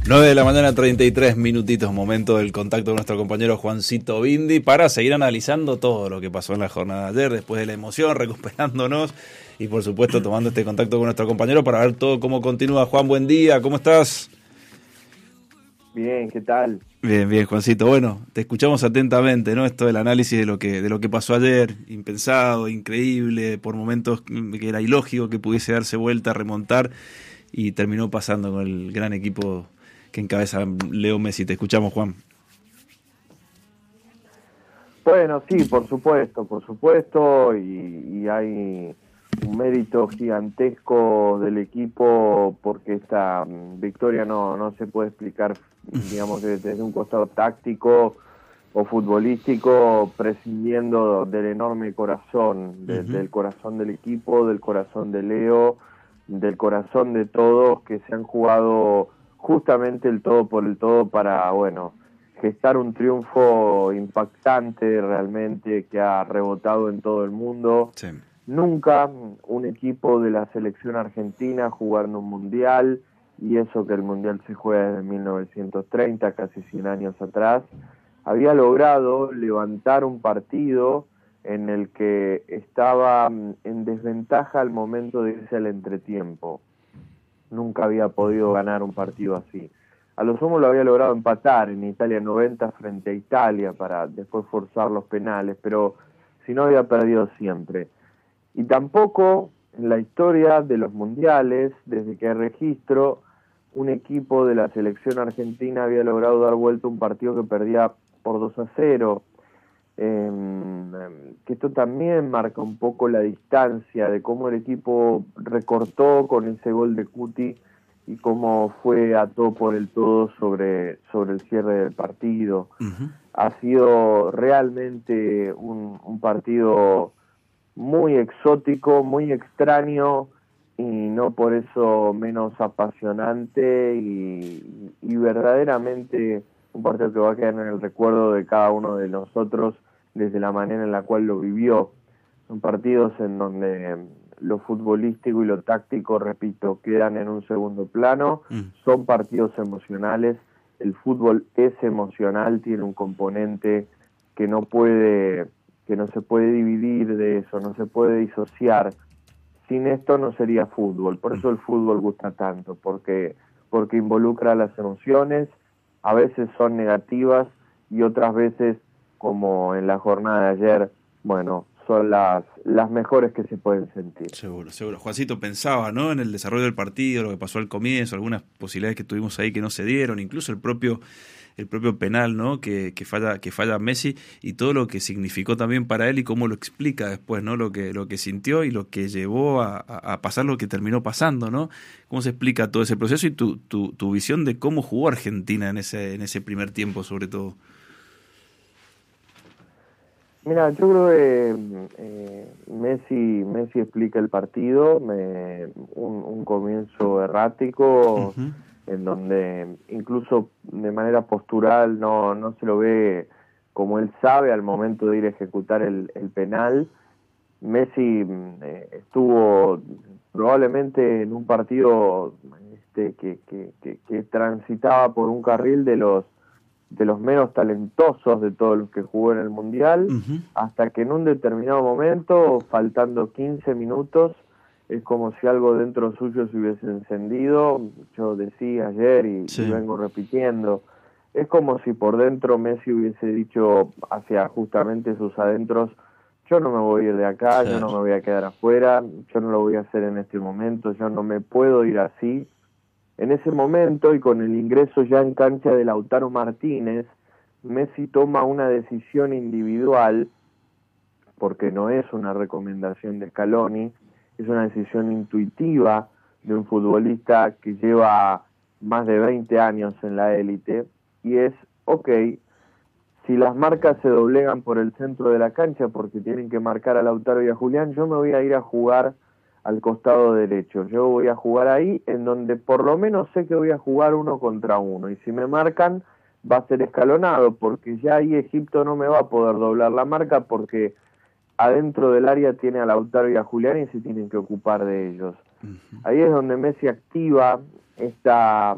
9 de la mañana, 33 minutitos, momento del contacto con nuestro compañero Juancito Bindi para seguir analizando todo lo que pasó en la jornada de ayer, después de la emoción, recuperándonos y por supuesto tomando este contacto con nuestro compañero para ver todo cómo continúa. Juan, buen día, ¿cómo estás? Bien, ¿qué tal? Bien, bien, Juancito. Bueno, te escuchamos atentamente, ¿no? Esto del análisis de lo que pasó ayer, impensado, increíble, por momentos que era ilógico que pudiese darse vuelta, remontar, y terminó pasando con el gran equipo que encabeza Leo Messi. Te escuchamos, Juan. Bueno, sí, por supuesto, y hay un mérito gigantesco del equipo porque esta victoria no se puede explicar, digamos, desde un costado táctico o futbolístico, prescindiendo del enorme corazón, del corazón del equipo, del corazón de Leo, del corazón de todos que se han jugado justamente el todo por el todo para, bueno, gestar un triunfo impactante realmente que ha rebotado en todo el mundo. Sí. Nunca un equipo de la selección argentina jugando un mundial, y eso que el mundial se juega desde 1930, casi 100 años atrás, había logrado levantar un partido en el que estaba en desventaja al momento de irse al entretiempo. Nunca había podido ganar un partido así. A lo sumo lo había logrado empatar en Italia 90 frente a Italia para después forzar los penales, pero si no había perdido siempre. Y tampoco en la historia de los mundiales, desde que hay registro, un equipo de la selección argentina había logrado dar vuelta un partido que perdía por 2-0. Que esto también marca un poco la distancia de cómo el equipo recortó con ese gol de Cuti y cómo fue a todo por el todo sobre el cierre del partido. Ha sido realmente un partido muy exótico, muy extraño y no por eso menos apasionante y verdaderamente un partido que va a quedar en el recuerdo de cada uno de nosotros desde la manera en la cual lo vivió. Son partidos en donde lo futbolístico y lo táctico, repito, quedan en un segundo plano. Son partidos emocionales. El fútbol es emocional, tiene un componente que no se puede dividir de eso, no se puede disociar. Sin esto no sería fútbol. Por eso el fútbol gusta tanto, porque involucra las emociones. A veces son negativas y otras veces, como en la jornada de ayer, bueno, son las mejores que se pueden sentir. Seguro. Juancito, pensaba, ¿no?, en el desarrollo del partido, lo que pasó al comienzo, algunas posibilidades que tuvimos ahí que no se dieron, incluso el propio penal, ¿no?, que falla Messi, y todo lo que significó también para él y cómo lo explica después, ¿no?, lo que sintió y lo que llevó a pasar lo que terminó pasando, ¿no? ¿Cómo se explica todo ese proceso y tu visión de cómo jugó Argentina en ese primer tiempo, sobre todo? Mira, yo creo que Messi explica el partido, un comienzo errático, en donde incluso de manera postural no se lo ve como él sabe al momento de ir a ejecutar el penal. Messi estuvo probablemente en un partido que transitaba por un carril de los menos talentosos de todos los que jugó en el Mundial, hasta que en un determinado momento, faltando 15 minutos, es como si algo dentro suyo se hubiese encendido. Yo decía ayer y vengo repitiendo, es como si por dentro Messi hubiese dicho hacia justamente sus adentros: yo no me voy a ir de acá, yo no me voy a quedar afuera, yo no lo voy a hacer en este momento, yo no me puedo ir así. En ese momento, y con el ingreso ya en cancha de Lautaro Martínez, Messi toma una decisión individual, porque no es una recomendación de Scaloni, es una decisión intuitiva de un futbolista que lleva más de 20 años en la élite, y es, si las marcas se doblegan por el centro de la cancha porque tienen que marcar a Lautaro y a Julián, yo me voy a ir a jugar al costado derecho. Yo voy a jugar ahí, en donde por lo menos sé que voy a jugar 1 contra 1, y si me marcan va a ser escalonado, porque ya ahí Egipto no me va a poder doblar la marca, porque adentro del área tiene a Lautaro y a Julián y se tienen que ocupar de ellos. Ahí es donde Messi activa esta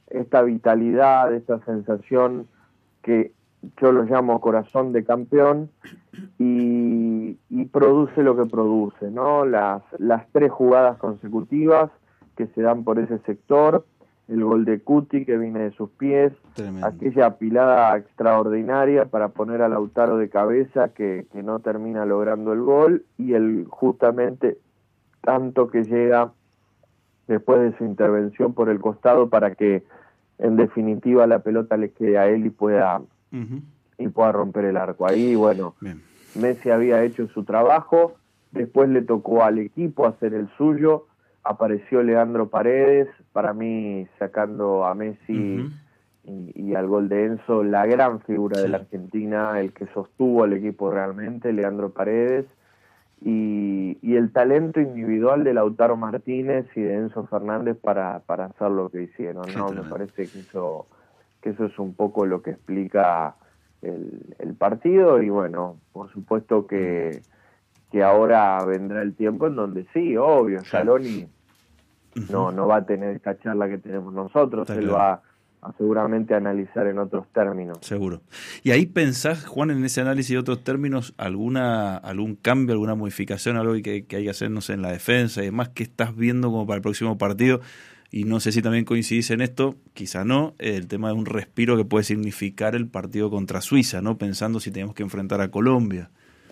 esta vitalidad, esta sensación que yo lo llamo corazón de campeón, y produce lo que produce, ¿no? Las 3 jugadas consecutivas que se dan por ese sector, el gol de Cuti que viene de sus pies, Tremendo. aquella apilada extraordinaria para poner a Lautaro de cabeza que no termina logrando el gol, y el justamente tanto que llega después de su intervención por el costado para que en definitiva la pelota le quede a él y pueda romper el arco. Ahí, bueno, bien. Messi había hecho su trabajo, después le tocó al equipo hacer el suyo, apareció Leandro Paredes, para mí sacando a Messi y al gol de Enzo, la gran figura de la Argentina, el que sostuvo al equipo realmente, Leandro Paredes, y el talento individual de Lautaro Martínez y de Enzo Fernández para hacer lo que hicieron, ¿no? Me parece que eso es un poco lo que explica el partido, y bueno, por supuesto que ahora vendrá el tiempo en donde sí, obvio, Scaloni no va a tener esta charla que tenemos nosotros, él va a seguramente analizar en otros términos. Seguro. ¿Y ahí pensás, Juan, en ese análisis de otros términos, algún cambio, alguna modificación, algo que hay que hacer, no sé, en la defensa y demás, que estás viendo como para el próximo partido? Y no sé si también coincidís en esto, quizá no, el tema de un respiro que puede significar el partido contra Suiza, ¿no? Pensando si tenemos que enfrentar a Colombia.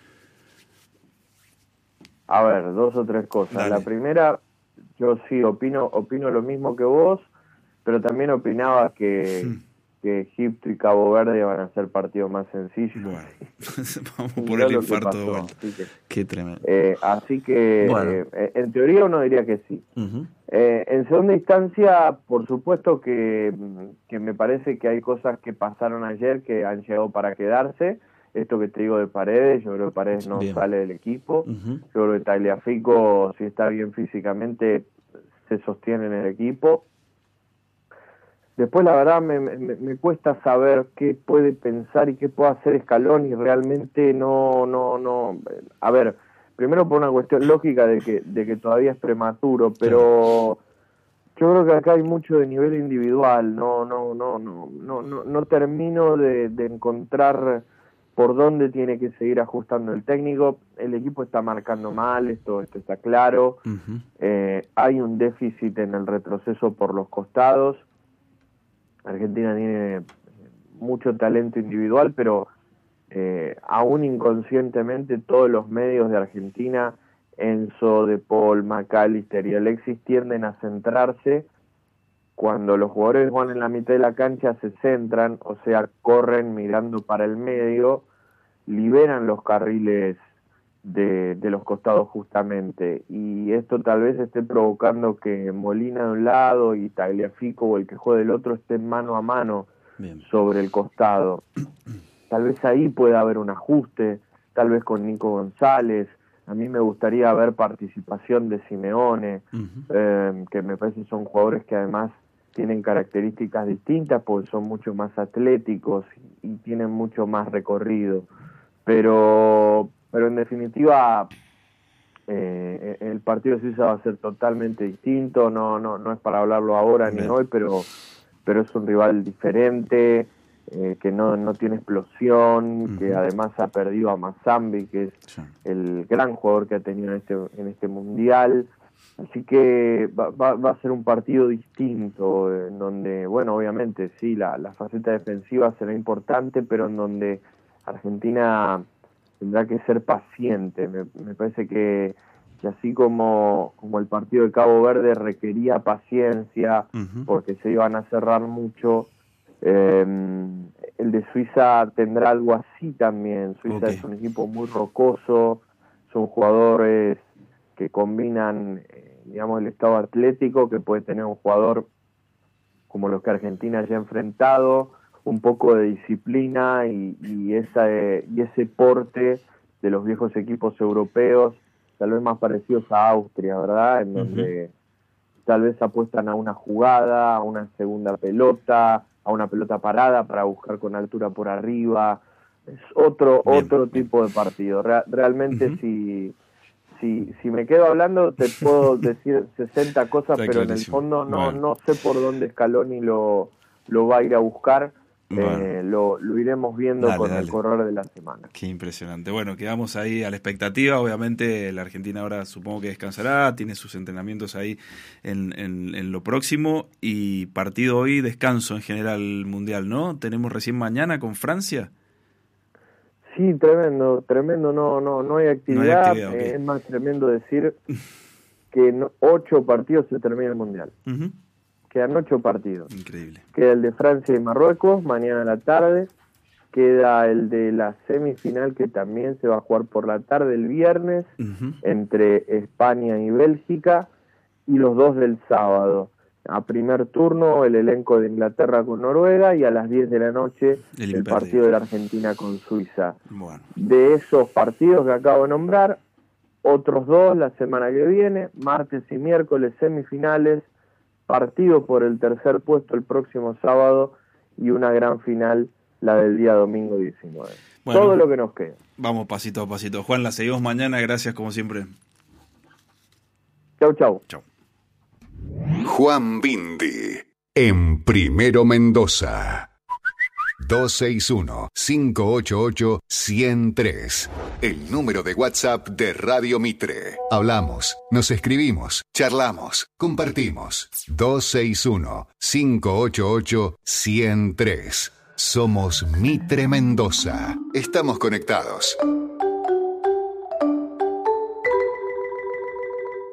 A ver, 2 o 3 cosas. Dale. La primera, yo sí opino lo mismo que vos, pero también opinaba que Egipto y Cabo Verde van a ser partidos más sencillos. Bueno, vamos por el infarto de vuelta. Qué tremendo. Así que, bueno, en teoría uno diría que sí. En segunda instancia, por supuesto que me parece que hay cosas que pasaron ayer que han llegado para quedarse. Esto que te digo de Paredes, yo creo que Paredes no sale del equipo. Yo creo que Tagliafico, si está bien físicamente, se sostiene en el equipo. Después, la verdad, me cuesta saber qué puede pensar y qué puede hacer Scaloni. Realmente no. A ver, primero por una cuestión lógica de que todavía es prematuro, pero yo creo que acá hay mucho de nivel individual. No termino de encontrar por dónde tiene que seguir ajustando el técnico. El equipo está marcando mal, esto está claro. Hay un déficit en el retroceso por los costados. Argentina tiene mucho talento individual, pero aún inconscientemente todos los medios de Argentina, Enzo, De Paul, McAllister y Alexis, tienden a centrarse. Cuando los jugadores van en la mitad de la cancha se centran, o sea, corren mirando para el medio, liberan los carriles de los costados justamente, y esto tal vez esté provocando que Molina de un lado y Tagliafico o el que juegue del otro estén mano a mano sobre el costado. Tal vez ahí pueda haber un ajuste, tal vez con Nico González. A mí me gustaría ver participación de Simeone, que me parece que son jugadores que además tienen características distintas porque son mucho más atléticos y tienen mucho más recorrido. Pero en definitiva el partido de Suiza va a ser totalmente distinto. No es para hablarlo ahora ni hoy, pero es un rival diferente, que no tiene explosión, que además ha perdido a Mazambi, que es el gran jugador que ha tenido en este mundial. Así que va a ser un partido distinto, en donde, bueno, obviamente sí, la faceta defensiva será importante, pero en donde Argentina tendrá que ser paciente. Me parece que así como el partido de Cabo Verde requería paciencia, porque se iban a cerrar mucho, el de Suiza tendrá algo así también. Suiza es un equipo muy rocoso, son jugadores que combinan, digamos, el estado atlético que puede tener un jugador como los que Argentina ya ha enfrentado, un poco de disciplina y ese porte de los viejos equipos europeos, tal vez más parecidos a Austria, ¿verdad? En donde tal vez apuestan a una jugada, a una segunda pelota, a una pelota parada para buscar con altura por arriba. Es otro tipo de partido. Realmente si si me quedo hablando te puedo decir 60 cosas, Está pero en el clarísimo. fondo Bueno. no sé por dónde Scaloni lo va a ir a buscar. Bueno. Lo iremos viendo Dale, con dale. el correr de la semana. Qué impresionante. Bueno, quedamos ahí a la expectativa. Obviamente la Argentina ahora supongo que descansará, tiene sus entrenamientos ahí en lo próximo, y partido hoy, descanso en general mundial, ¿no? Tenemos recién mañana con Francia. Sí, tremendo, no hay actividad. Ok. Es más tremendo decir que en 8 partidos se termina el Mundial. Uh-huh. Quedan 8 partidos. Increíble. Queda el de Francia y Marruecos, mañana a la tarde. Queda el de la semifinal, que también se va a jugar por la tarde el viernes, Uh-huh. entre España y Bélgica, y los 2 del sábado. A primer turno, el elenco de Inglaterra con Noruega, y a las 10 de la noche, el partido de la Argentina con Suiza. Bueno. De esos partidos que acabo de nombrar, otros 2 la semana que viene, martes y miércoles semifinales, partido por el tercer puesto el próximo sábado, y una gran final la del día domingo 19. Bueno, todo lo que nos queda. Vamos pasito a pasito. Juan, la seguimos mañana. Gracias como siempre. Chau. Chau. Juan Bindi en Primero Mendoza. 261-588-103. El número de WhatsApp de Radio Mitre. Hablamos, nos escribimos, charlamos, compartimos. 261-588-103. Somos Mitre Mendoza. Estamos conectados.